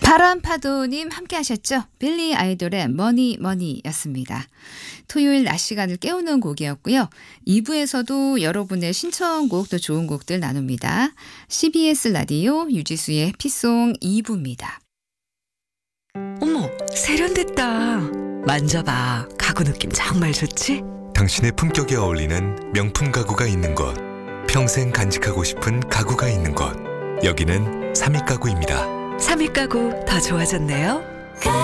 바람파도님 함께 하셨죠? 빌리 아이돌의 머니 머니였습니다. 토요일 낮 시간을 깨우는 곡이었고요. 2부에서도 여러분의 신청곡 또 좋은 곡들 나눕니다. CBS 라디오 유지수의 피송 2부입니다. 어머, 세련됐다. 만져봐. 가구 느낌 정말 좋지? 당신의 품격에 어울리는 명품 가구가 있는 곳, 평생 간직하고 싶은 가구가 있는 곳, 여기는 삼익가구입니다. 삼익 가구 더 좋아졌네요.